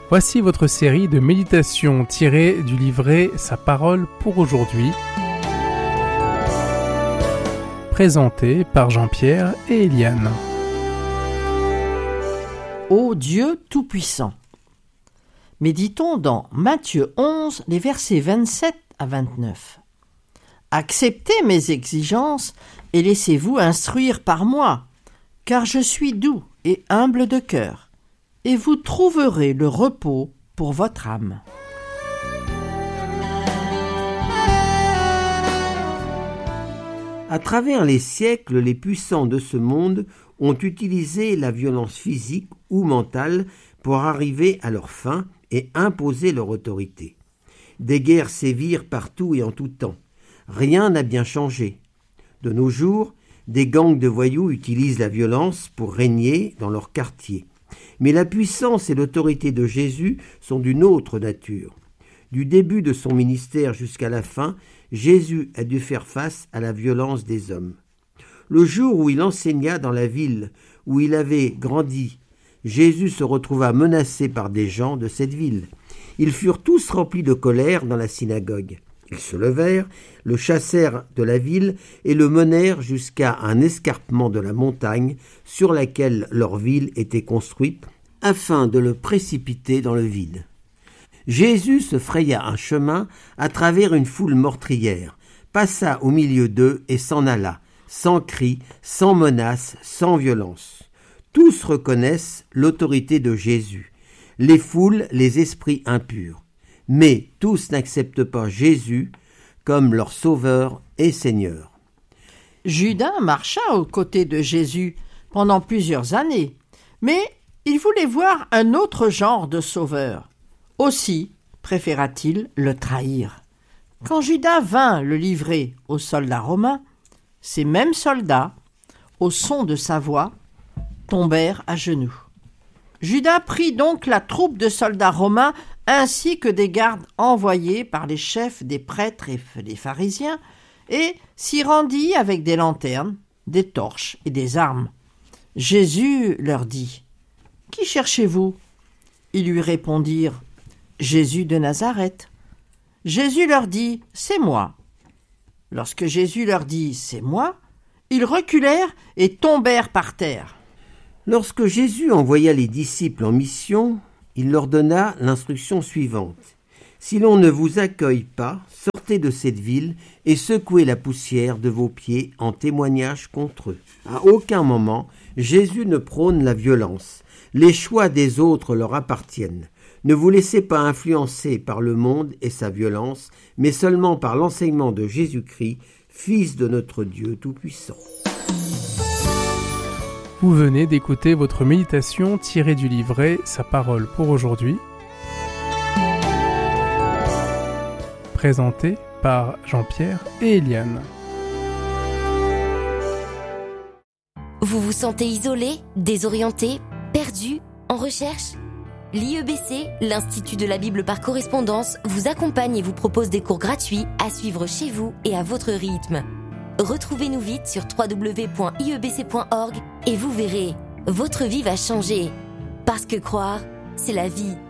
Voici votre série de méditations tirées du livret Sa parole pour aujourd'hui, présentée par Jean-Pierre et Eliane. Ô Dieu Tout-Puissant. Méditons dans Matthieu 11, les versets 27 à 29. Acceptez mes exigences et laissez-vous instruire par moi, car je suis doux et humble de cœur, et vous trouverez le repos pour votre âme. À travers les siècles, les puissants de ce monde ont utilisé la violence physique ou mentale pour arriver à leur fin et imposer leur autorité. Des guerres sévirent partout et en tout temps. Rien n'a bien changé. De nos jours, des gangs de voyous utilisent la violence pour régner dans leur quartier. Mais la puissance et l'autorité de Jésus sont d'une autre nature. Du début de son ministère jusqu'à la fin, Jésus a dû faire face à la violence des hommes. Le jour où il enseigna dans la ville où il avait grandi, Jésus se retrouva menacé par des gens de cette ville. Ils furent tous remplis de colère dans la synagogue. Ils se levèrent, le chassèrent de la ville et le menèrent jusqu'à un escarpement de la montagne sur laquelle leur ville était construite, afin de le précipiter dans le vide. Jésus se fraya un chemin à travers une foule meurtrière, passa au milieu d'eux et s'en alla, sans cris, sans menaces, sans violence. Tous reconnaissent l'autorité de Jésus, les foules, les esprits impurs. Mais tous n'acceptent pas Jésus comme leur sauveur et Seigneur. Judas marcha aux côtés de Jésus pendant plusieurs années, mais il voulait voir un autre genre de sauveur. Aussi préféra-t-il le trahir. Quand Judas vint le livrer aux soldats romains, ces mêmes soldats, au son de sa voix, tombèrent à genoux. Judas prit donc la troupe de soldats romains ainsi que des gardes envoyés par les chefs des prêtres et les pharisiens, et s'y rendit avec des lanternes, des torches et des armes. Jésus leur dit : « Qui cherchez-vous » Ils lui répondirent : « Jésus de Nazareth. » Jésus leur dit : « C'est moi. » Lorsque Jésus leur dit : « C'est moi », ils reculèrent et tombèrent par terre. Lorsque Jésus envoya les disciples en mission, il leur donna l'instruction suivante. « Si l'on ne vous accueille pas, sortez de cette ville et secouez la poussière de vos pieds en témoignage contre eux. » À aucun moment, Jésus ne prône la violence. Les choix des autres leur appartiennent. Ne vous laissez pas influencer par le monde et sa violence, mais seulement par l'enseignement de Jésus-Christ, Fils de notre Dieu Tout-Puissant. Vous venez d'écouter votre méditation tirée du livret Sa parole pour aujourd'hui, présentée par Jean-Pierre et Eliane. Vous vous sentez isolé, désorienté, perdu, en recherche ? L'IEBC, l'Institut de la Bible par correspondance, vous accompagne et vous propose des cours gratuits à suivre chez vous et à votre rythme. Retrouvez-nous vite sur www.iebc.org et vous verrez, votre vie va changer. Parce que croire, c'est la vie.